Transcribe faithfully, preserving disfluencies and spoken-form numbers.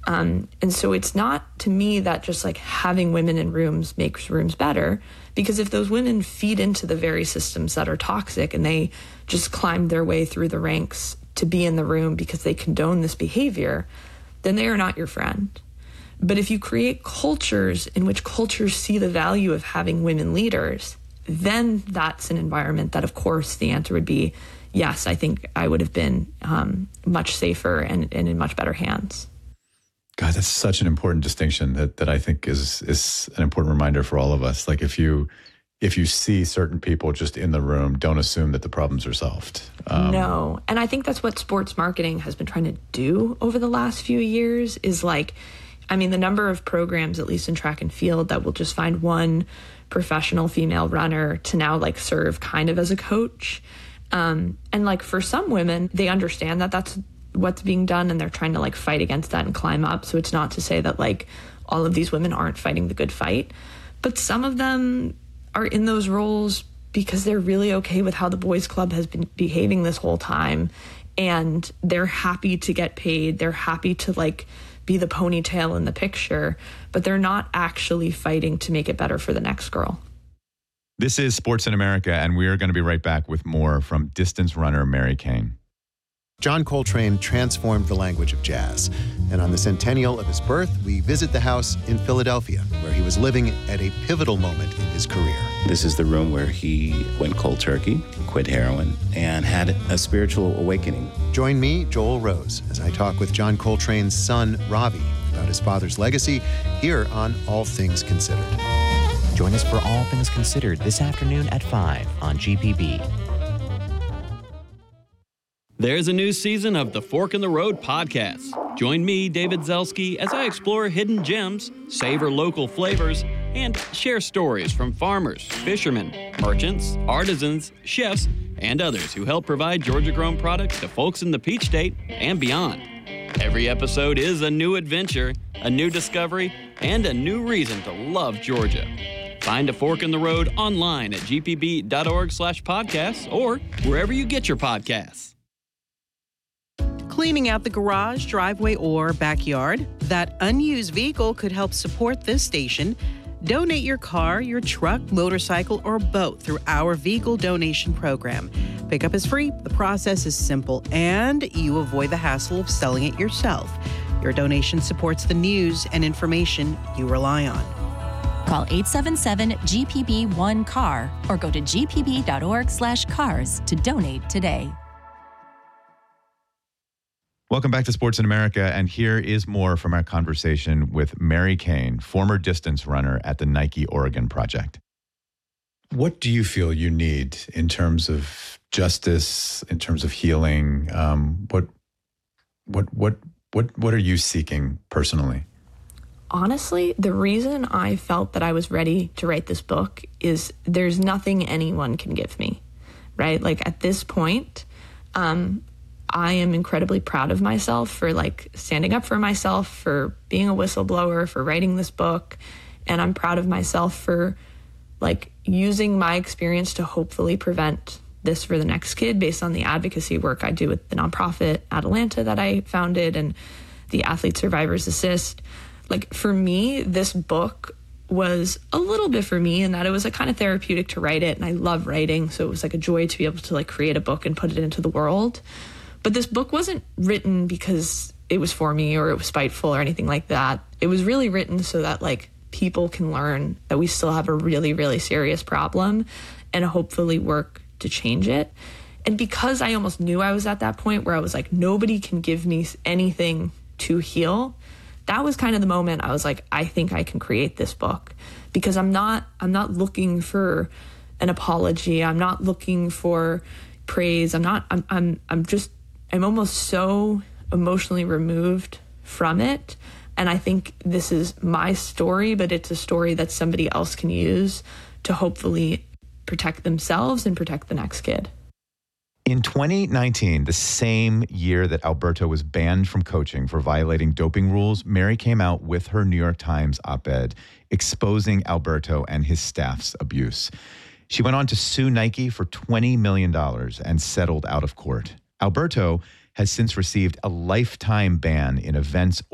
Um, and so it's not, to me, that just like having women in rooms makes rooms better, because if those women feed into the very systems that are toxic and they just climb their way through the ranks to be in the room because they condone this behavior, then they are not your friend. But if you create cultures in which cultures see the value of having women leaders, then that's an environment that, of course, the answer would be, yes, I think I would have been um, much safer and, and in much better hands. God, that's such an important distinction that that I think is is an important reminder for all of us. Like if you if you see certain people just in the room, don't assume that the problems are solved. Um, no. And I think that's what sports marketing has been trying to do over the last few years is like, I mean, the number of programs, at least in track and field, that will just find one professional female runner to now like serve kind of as a coach. Um, and like for some women, they understand that that's what's being done and they're trying to like fight against that and climb up. So it's not to say that like all of these women aren't fighting the good fight, but some of them are in those roles because they're really okay with how the boys club has been behaving this whole time. And they're happy to get paid. They're happy to like be the ponytail in the picture, but they're not actually fighting to make it better for the next girl. This is Sports in America, and we are going to be right back with more from distance runner Mary Cain. John Coltrane transformed the language of jazz. And on the centennial of his birth, we visit the house in Philadelphia, where he was living at a pivotal moment in his career. This is the room where he went cold turkey, quit heroin, and had a spiritual awakening. Join me, Joel Rose, as I talk with John Coltrane's son, Ravi, about his father's legacy here on All Things Considered. Join us for All Things Considered this afternoon at five on G P B. There's a new season of the Fork in the Road podcast. Join me, David Zelski, as I explore hidden gems, savor local flavors, and share stories from farmers, fishermen, merchants, artisans, chefs, and others who help provide Georgia-grown products to folks in the Peach State and beyond. Every episode is a new adventure, a new discovery, and a new reason to love Georgia. Find a Fork in the Road online at g p b dot org slash podcasts or wherever you get your podcasts. Cleaning out the garage, driveway, or backyard? That unused vehicle could help support this station. Donate your car, your truck, motorcycle, or boat through our vehicle donation program. Pickup is free, the process is simple, and you avoid the hassle of selling it yourself. Your donation supports the news and information you rely on. Call eight seven seven G P B one C A R or go to g p b dot org slash cars to donate today. Welcome back to Sports in America, and here is more from our conversation with Mary Cain, former distance runner at the Nike Oregon Project. What do you feel you need in terms of justice, in terms of healing? Um, what, what, what, what, what are you seeking personally? Honestly, the reason I felt that I was ready to write this book is there's nothing anyone can give me, right? Like at this point, um, I am incredibly proud of myself for like standing up for myself, for being a whistleblower, for writing this book. And I'm proud of myself for like using my experience to hopefully prevent this for the next kid based on the advocacy work I do with the nonprofit Atalanta that I founded and the Athlete Survivors Assist. Like for me, this book was a little bit for me in that it was a kind of therapeutic to write it. And I love writing. So it was like a joy to be able to like create a book and put it into the world. But this book wasn't written because it was for me or it was spiteful or anything like that. It was really written so that like people can learn that we still have a really, really serious problem and hopefully work to change it. And because I almost knew I was at that point where I was like, nobody can give me anything to heal, that was kind of the moment I was like, I think I can create this book because I'm not, I'm not looking for an apology. I'm not looking for praise. I'm not, I'm, I'm, I'm just, I'm almost so emotionally removed from it. And I think this is my story, but it's a story that somebody else can use to hopefully protect themselves and protect the next kid. In twenty nineteen, the same year that Alberto was banned from coaching for violating doping rules, Mary came out with her New York Times op-ed exposing Alberto and his staff's abuse. She went on to sue Nike for twenty million dollars and settled out of court. Alberto has since received a lifetime ban in events